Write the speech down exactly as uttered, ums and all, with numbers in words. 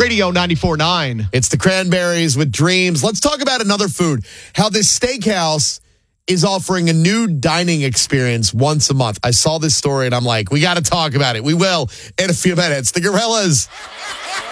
Radio ninety-four point nine. It's the Cranberries with Dreams. Let's talk about another food. How this steakhouse is offering a new dining experience once a month. I saw this story and I'm like, we got to talk about it. We will in a few minutes. The Gorillas